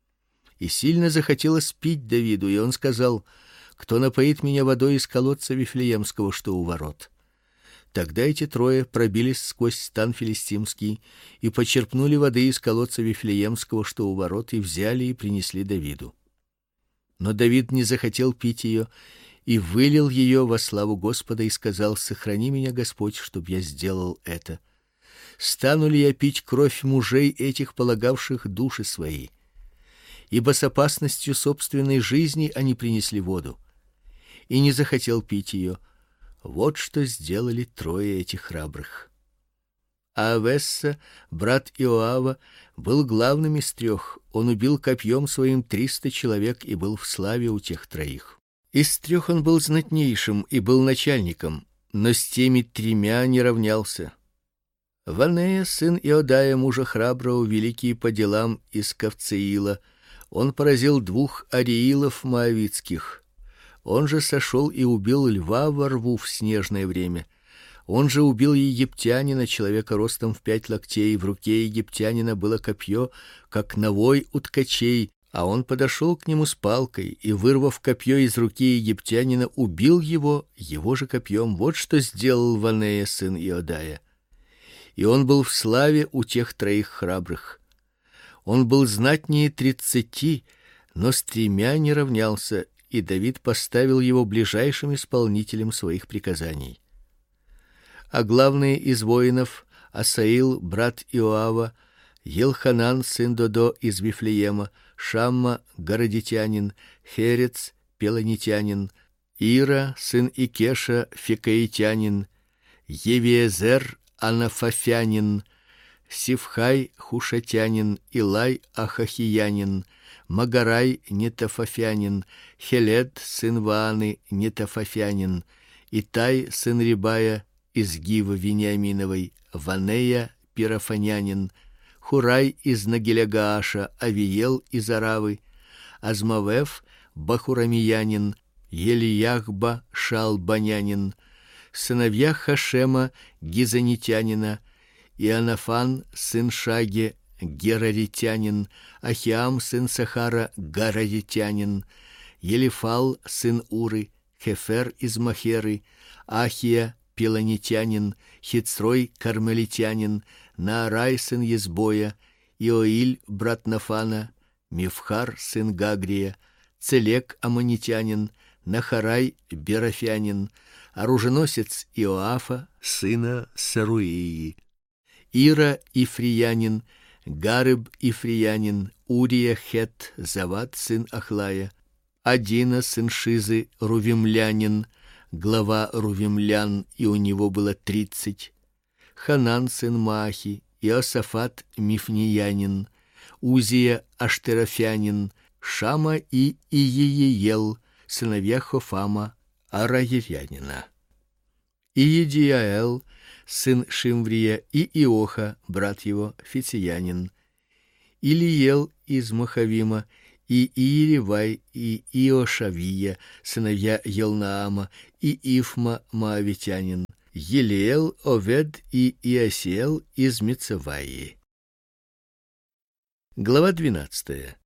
И сильно захотелось пить Давиду, и он сказал: кто напоит меня водой из колодца Вифлеемского, что у ворот? Тогда эти 3 пробились сквозь стан филистимский и почерпнули воды из колодца Вифлеемского, что у ворот, и взяли и принесли Давиду. Но Давид не захотел пить ее и вылил ее во славу Господа и сказал: сохрани меня, Господь, чтоб я сделал это. Стану ли я пить кровь мужей этих, полагавших души свои? Ибо с опасностью собственной жизни они принесли воду. И не захотел пить ее. Вот что сделали 3 этих храбрых. А Авесса, брат Иоава, был главным из 3. Он убил копьем своим 300 человек и был в славе у тех 3. Из 3 он был знатнейшим и был начальником, но с теми 3 не равнялся. Ванея, сын Иодая, мужа храброго, великий по делам из Кавцеила, он поразил 2 ариилов моавитских. Он же сошел и убил льва во рву в снежное время. Он же убил египтянина, человека ростом в 5 локтей, в руке египтянина было копье, как навой у ткачей, а он подошел к нему с палкой и, вырвав копье из руки египтянина, убил его же копьем. Вот что сделал Ванея, сын Иодая. И он был в славе у тех 3 храбрых. Он был знатнее 30, но с 3 не равнялся, и Давид поставил его ближайшим исполнителем своих приказаний. А главные из воинов: Асаил, брат Иоава, Елханан, сын Додо из Вифлеема, Шамма, городитянин, Херец, пелонитянин, Ира, сын Икеша, фикаитянин, Евиезер, анафафянин, Сивхай, хушатянин, Илай, ахахиянин, Магарай, нетофафянин, Хелед, сын Вааны, нетофафянин, Итай, сын Рибая, из Гивы Вениаминовой, Ванея, пирафанянин, Хурай из Нагиля-Гааша, Авиел из Аравы, Азмавев, бахурамиянин, Елияхба, шалбанянин, сыновья Хашема, гизанитянина, Иоаннафан, сын Шаге, гераритянин, Ахиам, сын Сахара, гараритянин, Елифал, сын Уры, Хефер из Махеры, Ахия, пелонитянин, Хицрой, кармелитянин, Наарай, сын Езбоя, Иоиль, брат Нафана, Мифхар, сын Гагрия, Целек, аммонитянин, Нахарай, берафянин, оруженосец Иоафа, сына Саруии, Ира, ифриянин, Гарыб, ифриянин, Урия, хет, Завад, сын Ахлая, Адина, сын Шизы, рувимлянин, глава рувимлян, и у него было 30, Ханан, сын Маахи, Иосафат, мифниянин, Узия, аштерофянин, Шама и Иеел, сыновья Хофама, Араевянина, и Едиаэл, сын Шимврия, и Иоха, брат его, Фициянин, и Лиел из Махавима, и Иеривай, и Иошавия, сыновья Елнаама, и Ифма, моавитянин, Елиэл, Овед и Иосиэл из Мицеваи. Глава 12.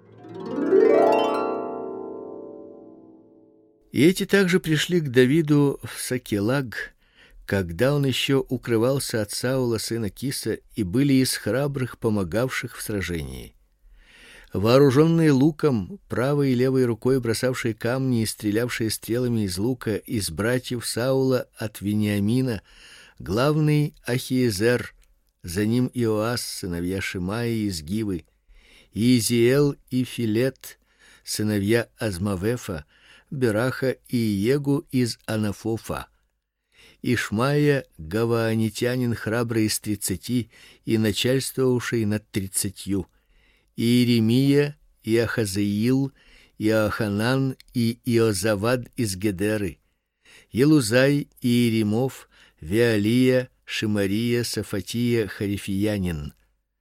И эти также пришли к Давиду в Сакелаг, когда он еще укрывался от Саула сына Киса, и были из храбрых, помогавших в сражении. Вооруженные луком, правой и левой рукой бросавшие камни и стрелявшие стрелами из лука, из братьев Саула от Вениамина, главный Ахиезер, за ним Иоас, сыновья Шимаи из Гивы, и Изиэл и Филет, сыновья Азмавефа, Бераха и Иегу из Анафофа, Ишмая, гаваанитянин, храбрый из 30 и начальствовавший над 30, и Иеремия, и Ахазаил, и Аханан, и Иозавад из Гедеры, Елузай, и Иеремов, Веалия, Шимария, Сафатия, Харифиянин,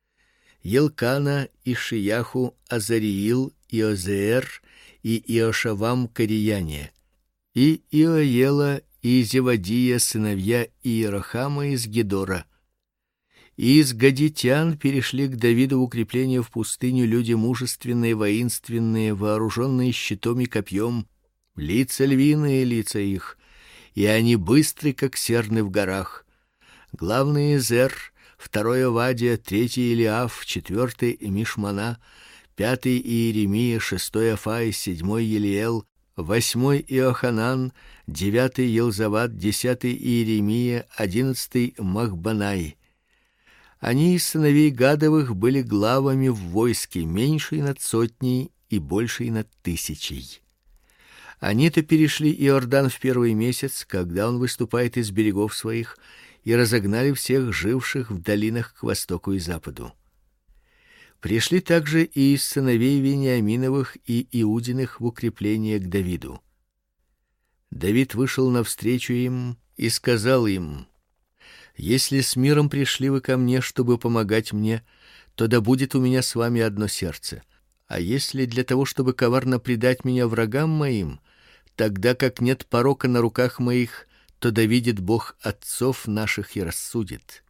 Елкана, и Шияху, Азариил, Иозеэр, и Иошавам корияне, и Иоела, и Зевадия, сыновья Иерохама из Гедора. И из гадитян перешли к Давиду в укрепление в пустыню люди мужественные, воинственные, вооруженные щитом и копьем, лица львиные лица их, и они быстры, как серны в горах. Главный Зер, второй Овадия, третий Илиаф, четвертый Мишмана, пятый Иеремия, шестой Афай, седьмой Елиэл, восьмой Иоханан, девятый Елзавад, десятый Иеремия, 11 Махбанай. Они из сыновей Гадовых были главами в войске, меньшей над сотней и большей над 1000. Они-то перешли Иордан в первый месяц, когда он выступает из берегов своих, и разогнали всех живших в долинах к востоку и западу. Пришли также и из сыновей Вениаминовых и Иудиных в укрепление к Давиду. Давид вышел навстречу им и сказал им: «Если с миром пришли вы ко мне, чтобы помогать мне, то да будет у меня с вами одно сердце. А если для того, чтобы коварно предать меня врагам моим, тогда как нет порока на руках моих, то да видит Бог отцов наших и рассудит».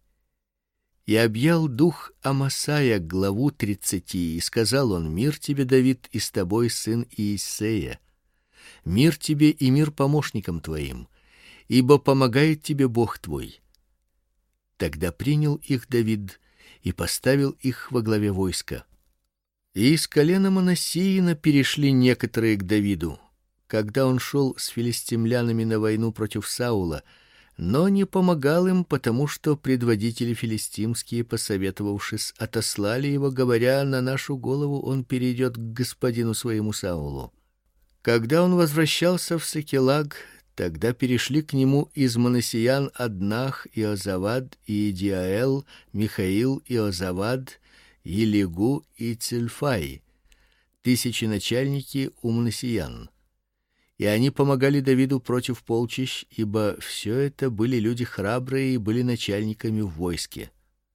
И объял дух Амасая, главу 30, и сказал он: «Мир тебе, Давид, и с тобой сын Иессея. Мир тебе и мир помощникам твоим, ибо помогает тебе Бог твой». Тогда принял их Давид и поставил их во главе войска. И из колена Манассиина перешли некоторые к Давиду, когда он шел с филистимлянами на войну против Саула, но не помогал им, потому что предводители филистимские, посоветовавшись, отослали его, говоря: «На нашу голову он перейдет к господину своему Саулу». Когда он возвращался в Сакелаг, тогда перешли к нему из Манассиян Аднах, Иозавад, и Идиаэл, Михаил, Иозавад, Елигу и Цильфай, 1000 начальники у Манассиян. И они помогали Давиду против полчищ, ибо все это были люди храбрые и были начальниками в войске.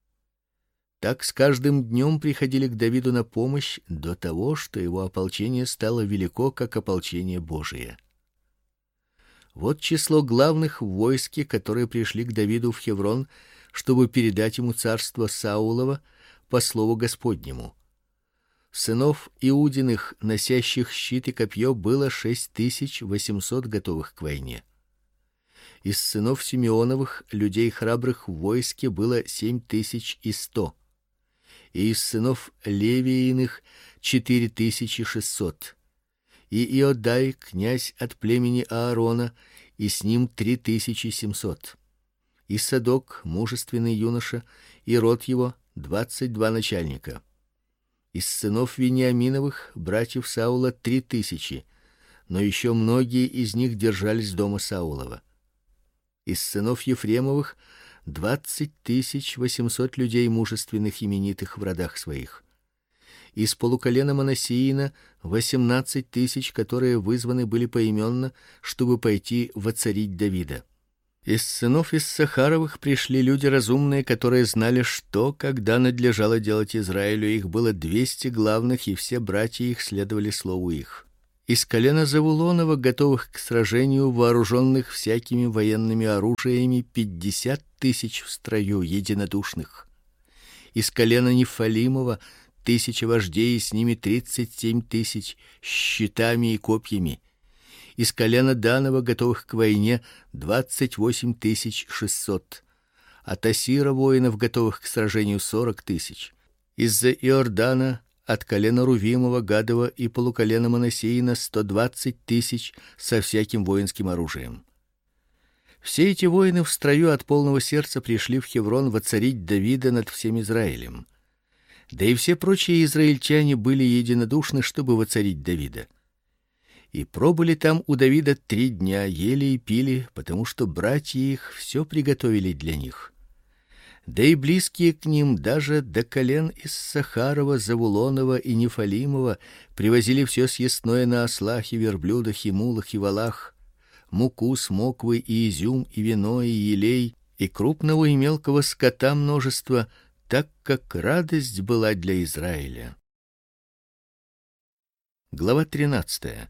Так с каждым днем приходили к Давиду на помощь до того, что его ополчение стало велико, как ополчение Божие. Вот число главных в войске, которые пришли к Давиду в Хеврон, чтобы передать ему царство Саулова по слову Господнему. Сынов Иудиных, носящих щит и копье, было 6800 готовых к войне. Из сынов Симеоновых, людей храбрых в войске, было 7100. И из сынов Левииных 4600. И Иодай, князь от племени Аарона, и с ним 3700. И Садок, мужественный юноша, и род его 22 начальника. Из сынов Вениаминовых, братьев Саула, 3000, но еще многие из них держались дома Саулова. Из сынов Ефремовых 20 800 людей мужественных, именитых в родах своих. из полуколена Манассеина 18 тысяч, которые вызваны были поименно, чтобы пойти воцарить Давида. Из сынов Иссахаровых пришли люди разумные, которые знали, что, когда надлежало делать Израилю. Их было 200 главных, и все братья их следовали слову их. Из колена Завулонова, готовых к сражению, вооруженных всякими военными оружиями, 50 тысяч в строю, единодушных. Из колена Нефалимова 1000 вождей, и с ними 37 тысяч с щитами и копьями. Из колена Данова, готовых к войне, 28 600. От Асира воинов, готовых к сражению, 40 тысяч. Из-за Иордана, от колена Рувимова, Гадова и полуколена Манассеина 120 тысяч со всяким воинским оружием. Все эти воины в строю от полного сердца пришли в Хеврон воцарить Давида над всем Израилем. Да и все прочие израильтяне были единодушны, чтобы воцарить Давида. И пробыли там у Давида 3 дня, ели и пили, потому что братья их все приготовили для них. Да и близкие к ним, даже до колен Иссахарова, Завулонова и Нефалимова, привозили все съестное на ослах и верблюдах и мулах и волах, муку, смоквы и изюм и вино и елей, и крупного и мелкого скота множество, так как радость была для Израиля. Глава 13.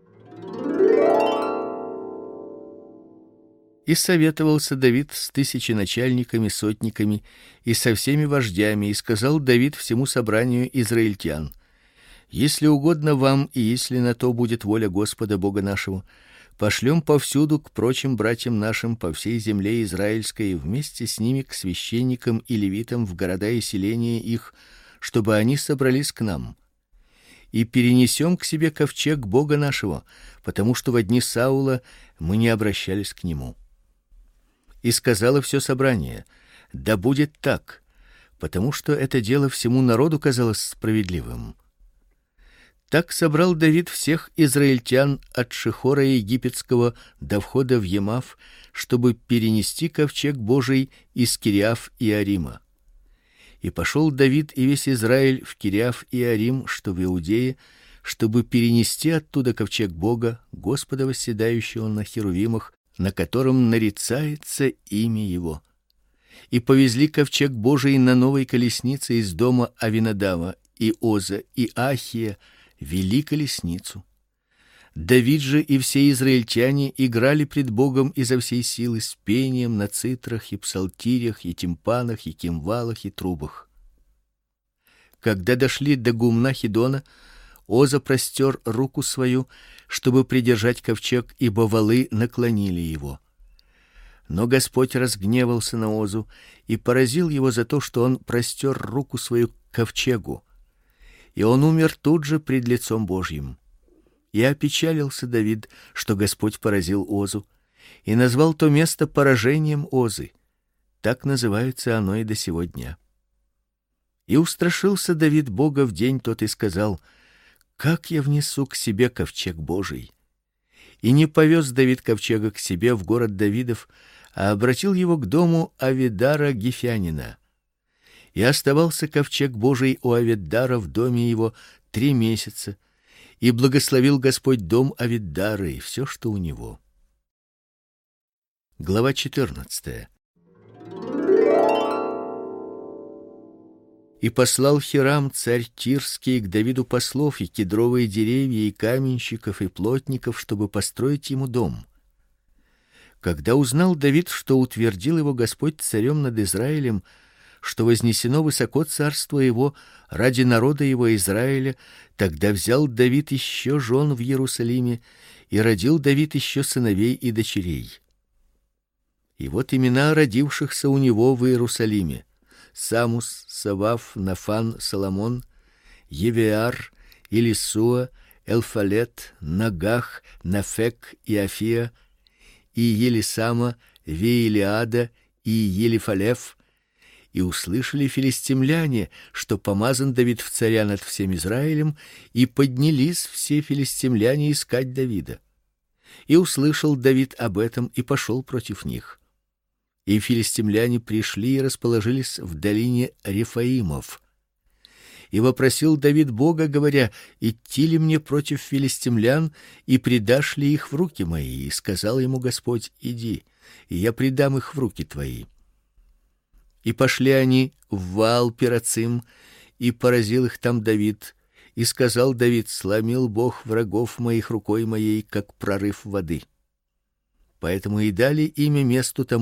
И советовался Давид с тысяченачальниками, сотниками и со всеми вождями, и сказал Давид всему собранию израильтян: если угодно вам, и если на то будет воля Господа Бога нашего, пошлем повсюду к прочим братьям нашим по всей земле израильской, и вместе с ними к священникам и левитам в города и селения их, чтобы они собрались к нам. И перенесем к себе ковчег Бога нашего, потому что во дни Саула мы не обращались к нему. И сказало все собрание: да будет так, потому что это дело всему народу казалось справедливым. Так собрал Давид всех израильтян от Шихора египетского до входа в Емав, чтобы перенести ковчег Божий из Кириаф-Иарима. И пошел Давид и весь Израиль в Кириаф-Иарим, что в Иудее, чтобы перенести оттуда ковчег Бога, Господа восседающего на херувимах, на котором нарицается имя его. И повезли ковчег Божий на новой колеснице из дома Авинадава, и Оза, и Ахия вели колесницу. Давид же и все израильтяне играли пред Богом изо всей силы с пением на цитрах и псалтирях и тимпанах и кимвалах и трубах. Когда дошли до гумна Хидона, Оза простер руку свою, чтобы придержать ковчег, ибо валы наклонили его. Но Господь разгневался на Озу и поразил его за то, что он простер руку свою к ковчегу, и он умер тут же пред лицом Божьим. И опечалился Давид, что Господь поразил Озу, и назвал то место поражением Озы. Так называется оно и до сего дня. И устрашился Давид Бога в день тот и сказал: как я внесу к себе ковчег Божий? И не повез Давид ковчега к себе в город Давидов, а обратил его к дому Авидара Гифянина. И оставался ковчег Божий у Авидара в доме его 3 месяца, и благословил Господь дом Авидара и все, что у него. Глава 14. И послал Хирам, царь Тирский, к Давиду послов и кедровые деревья, и каменщиков, и плотников, чтобы построить ему дом. Когда узнал Давид, что утвердил его Господь царем над Израилем, что вознесено высоко царство его ради народа его Израиля, тогда взял Давид еще жен в Иерусалиме, и родил Давид еще сыновей и дочерей. И вот имена родившихся у него в Иерусалиме: Самус, Савав, Нафан, Соломон, Евеар, Илисуа, Элфалет, Нагах, Нафек и Афия, и Елисама, Веилиада и Елифалев. И услышали филистимляне, что помазан Давид в царя над всем Израилем, и поднялись все филистимляне искать Давида. И услышал Давид об этом и пошел против них. И филистимляне пришли и расположились в долине Рефаимов. И вопросил Давид Бога, говоря: идти ли мне против филистимлян, и предашь ли их в руки мои? И сказал ему Господь: иди, и я предам их в руки твои. И пошли они в Ваал-Перацим, и поразил их там Давид. И сказал Давид: сломил Бог врагов моих рукой моей, как прорыв воды. Поэтому и дали имя месту тому